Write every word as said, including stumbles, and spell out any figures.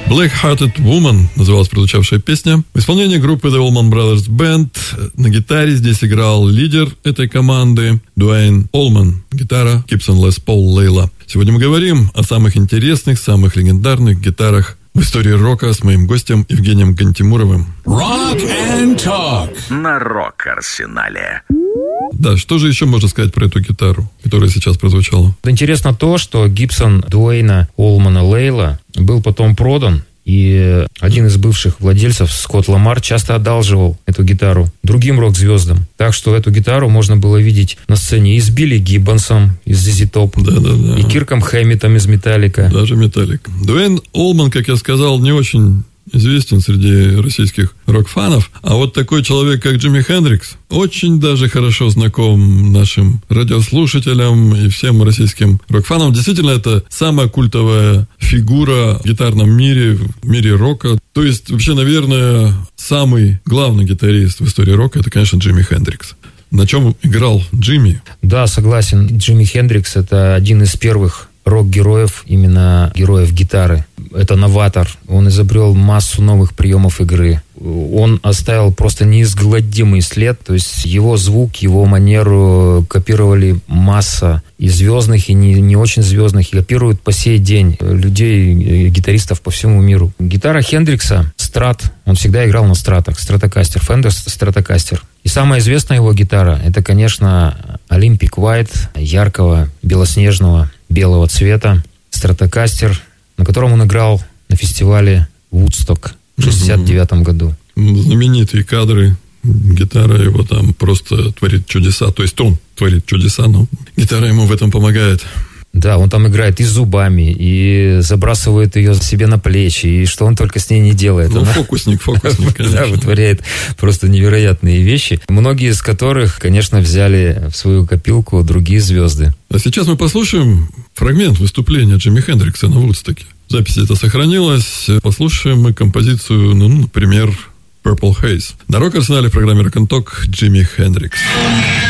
Black Hearted Woman называлась прозвучавшая песня. В исполнении группы The Allman Brothers Band на гитаре здесь играл лидер этой команды Дуэйн Олман. Гитара Gibson Les Paul Layla. Сегодня мы говорим о самых интересных, самых легендарных гитарах в истории рока с моим гостем Евгением Гантимуровым. Rock and Talk на Рок-Арсенале. Да, что же еще можно сказать про эту гитару, которая сейчас прозвучала? Интересно то, что Гибсон Дуэйна Олмана Лейла был потом продан, и один из бывших владельцев, Скотт Ламар, часто одалживал эту гитару другим рок-звездам. Так что эту гитару можно было видеть на сцене и с Билли Гиббонсом из зет зет Top, да, да, да. и Кирком Хэммитом из Металлика. Даже Металлик. Дуэйн Олман, как я сказал, не очень известен среди российских рок-фанов, а вот такой человек, как Джимми Хендрикс, очень даже хорошо знаком нашим радиослушателям и всем российским рок-фанам. Действительно, это самая культовая фигура в гитарном мире, в мире рока. То есть, вообще, наверное, самый главный гитарист в истории рока — это, конечно, Джимми Хендрикс. На чем играл Джимми? Да, согласен. Джимми Хендрикс — это один из первых рок-героев, именно героев гитары. Это новатор. Он изобрел массу новых приемов игры. Он оставил просто неизгладимый след. То есть его звук, его манеру копировали масса и звездных, и не, не очень звездных. И копируют по сей день людей, гитаристов по всему миру. Гитара Хендрикса — Страт. Он всегда играл на стратах. Стратокастер. Фендер Стратокастер. И самая известная его гитара — это, конечно, Olympic White, яркого, белоснежного, белого цвета, Стратокастер, на котором он играл на фестивале Вудсток в шестьдесят девятом году. Знаменитые кадры. Гитара его там просто творит чудеса. То есть он творит чудеса, но гитара ему в этом помогает. Да, он там играет и зубами, и забрасывает ее себе на плечи, и что он только с ней не делает. Ну, Она... фокусник, фокусник, конечно. Да, вытворяет просто невероятные вещи, многие из которых, конечно, взяли в свою копилку другие звезды. А сейчас мы послушаем фрагмент выступления Джимми Хендрикса на Вудстоке. Запись эта сохранилась. Послушаем мы композицию, ну, например, Purple Haze. На Рок-Арсенале в программе Rock and Talk Джимми Хендрикс.